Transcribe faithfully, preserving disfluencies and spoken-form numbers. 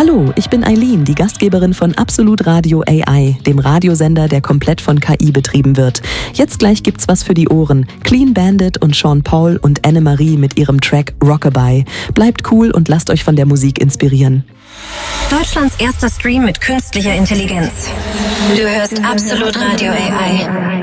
Hallo, ich bin Eileen, die Gastgeberin von Absolut Radio A I, dem Radiosender, der komplett von K I betrieben wird. Jetzt gleich gibt's was für die Ohren. Clean Bandit und Sean Paul und Anne-Marie mit ihrem Track Rockabye. Bleibt cool und lasst euch von der Musik inspirieren. Deutschlands erster Stream mit künstlicher Intelligenz. Du hörst Absolut Radio A I.